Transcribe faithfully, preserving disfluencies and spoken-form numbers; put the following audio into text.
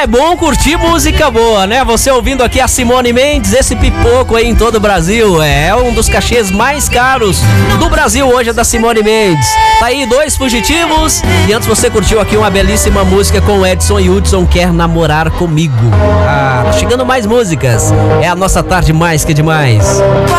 é bom curtir música boa, né? Você ouvindo aqui a Simone Mendes, esse pipoco aí em todo o Brasil. É um dos cachês mais caros do Brasil hoje, é da Simone Mendes. Tá aí dois fugitivos. E antes você curtiu aqui uma belíssima música com o Edson e Hudson, Quer Namorar Comigo. Ah, tá chegando mais músicas. É a nossa tarde mais que demais.